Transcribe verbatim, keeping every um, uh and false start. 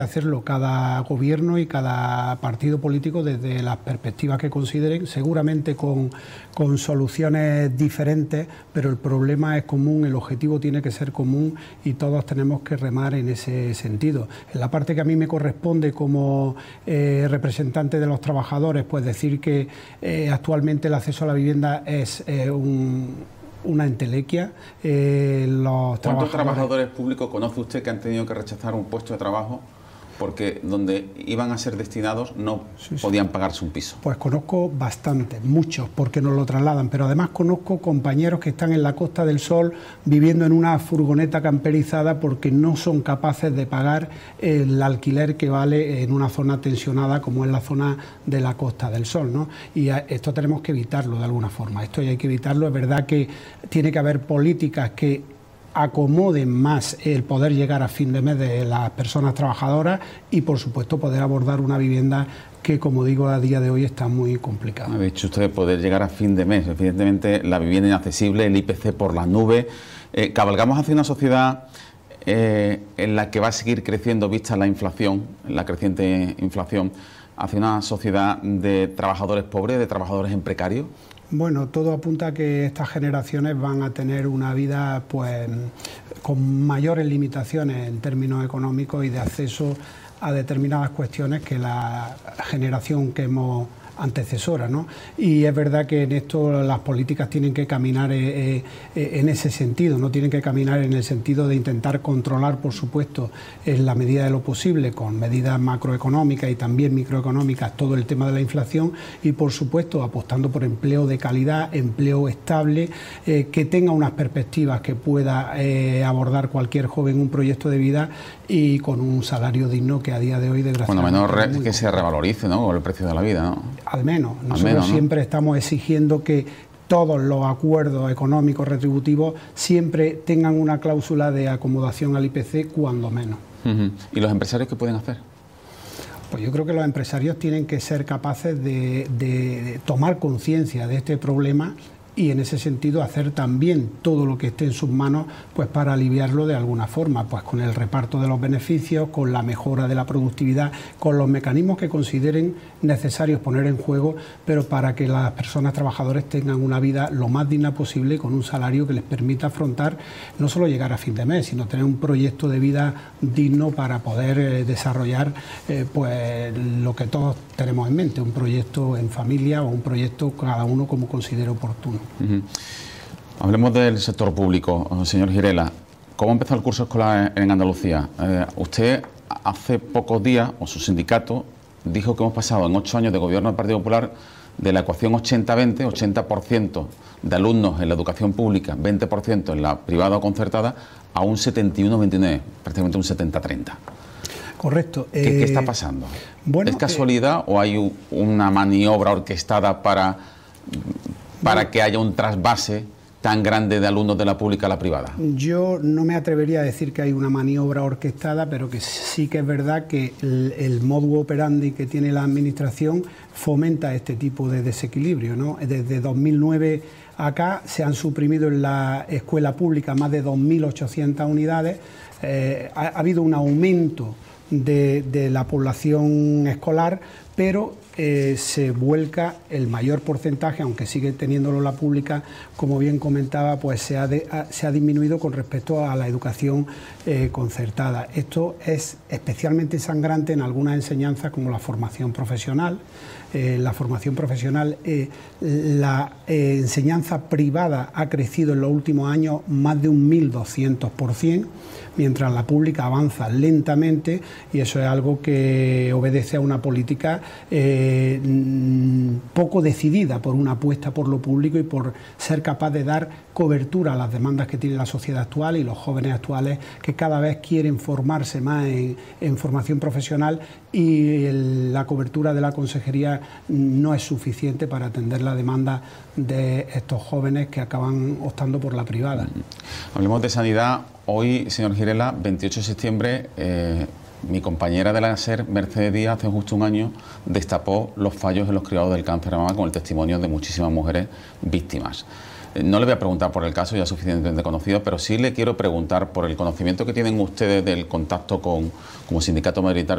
hacerlo cada gobierno y cada partido político desde las perspectivas que consideren, seguramente con, con soluciones diferentes, pero el problema es común, el objetivo tiene que ser común y todos tenemos que remar en ese sentido. En la parte que a mí me corresponde como eh, representante de los trabajadores, pues decir que eh, actualmente el acceso a la vivienda es eh, un... una entelequia. Eh, los ¿Cuántos trabajadores... trabajadores públicos conoce usted que han tenido que rechazar un puesto de trabajo porque donde iban a ser destinados no sí, sí. podían pagarse un piso? Pues conozco bastantes, muchos, porque nos lo trasladan, pero además conozco compañeros que están en la Costa del Sol viviendo en una furgoneta camperizada porque no son capaces de pagar el alquiler que vale en una zona tensionada como es la zona de la Costa del Sol, ¿no? Y esto tenemos que evitarlo de alguna forma, esto hay que evitarlo. Es verdad que tiene que haber políticas que acomoden más el poder llegar a fin de mes de las personas trabajadoras y, por supuesto, poder abordar una vivienda que, como digo, a día de hoy está muy complicada. Ha dicho usted poder llegar a fin de mes. Evidentemente, la vivienda inaccesible, el I P C por las nubes. Eh, cabalgamos hacia una sociedad eh, en la que va a seguir creciendo, vista la inflación, la creciente inflación, hacia una sociedad de trabajadores pobres, de trabajadores en precario. Bueno, todo apunta a que estas generaciones van a tener una vida pues con mayores limitaciones en términos económicos y de acceso a determinadas cuestiones que la generación que hemos antecesora, ¿no? Y es verdad que en esto las políticas tienen que caminar eh, eh, en ese sentido, no tienen que caminar en el sentido de intentar controlar, por supuesto, en la medida de lo posible, con medidas macroeconómicas y también microeconómicas, todo el tema de la inflación y, por supuesto, apostando por empleo de calidad, empleo estable, eh, que tenga unas perspectivas que pueda eh, abordar cualquier joven un proyecto de vida y con un salario digno que a día de hoy, desgraciadamente... Bueno, menos que se revalorice, ¿no?, con el precio de la vida, ¿no? Al menos. Nosotros Al menos, ¿no? siempre estamos exigiendo que todos los acuerdos económicos retributivos siempre tengan una cláusula de acomodación al I P C, cuando menos. Uh-huh. ¿Y los empresarios qué pueden hacer? Pues yo creo que los empresarios tienen que ser capaces de, de, de tomar conciencia de este problema y en ese sentido hacer también todo lo que esté en sus manos pues para aliviarlo de alguna forma, pues con el reparto de los beneficios, con la mejora de la productividad, con los mecanismos que consideren necesarios poner en juego, pero para que las personas trabajadoras tengan una vida lo más digna posible con un salario que les permita afrontar no solo llegar a fin de mes, sino tener un proyecto de vida digno para poder eh, desarrollar eh, pues lo que todos tenemos en mente, un proyecto en familia o un proyecto cada uno como considere oportuno. Uh-huh. Hablemos del sector público, señor Girela. ¿Cómo empezó el curso escolar en Andalucía? Eh, usted hace pocos días, o su sindicato, dijo que hemos pasado en ocho años de gobierno del Partido Popular de la ecuación ochenta veinte, ochenta por ciento de alumnos en la educación pública, veinte por ciento en la privada o concertada, a un setenta y uno veintinueve, prácticamente un setenta treinta. Correcto. ¿Qué, eh, ¿Qué está pasando? Bueno, ¿Es casualidad eh, o hay u, una maniobra orquestada para... para que haya un trasvase tan grande de alumnos de la pública a la privada? Yo no me atrevería a decir que hay una maniobra orquestada, pero que sí que es verdad que el, el modus operandi que tiene la Administración fomenta este tipo de desequilibrio, ¿no? Desde dos mil nueve acá se han suprimido en la escuela pública más de dos mil ochocientas unidades, eh, ha, ha habido un aumento de, de la población escolar, pero eh, se vuelca el mayor porcentaje, aunque sigue teniéndolo la pública, como bien comentaba, pues se ha, de, ha, se ha disminuido con respecto a la educación eh, concertada. Esto es especialmente sangrante en algunas enseñanzas como la formación profesional. Eh, la formación profesional, eh, la eh, enseñanza privada ha crecido en los últimos años más de un mil doscientos por ciento, mientras la pública avanza lentamente, y eso es algo que obedece a una política eh, poco decidida por una apuesta por lo público y por ser capaz de dar cobertura a las demandas que tiene la sociedad actual y los jóvenes actuales, que cada vez quieren formarse más en, en formación profesional, y el, la cobertura de la consejería no es suficiente para atender la demanda de estos jóvenes que acaban optando por la privada. Hablemos de sanidad. Hoy, señor Girela, veintiocho de septiembre, eh, mi compañera de la SER, Mercedes Díaz, hace justo un año, destapó los fallos en los cribados del cáncer de mama con el testimonio de muchísimas mujeres víctimas. Eh, no le voy a preguntar por el caso, ya suficientemente conocido, pero sí le quiero preguntar por el conocimiento que tienen ustedes del contacto con, como sindicato mayoritario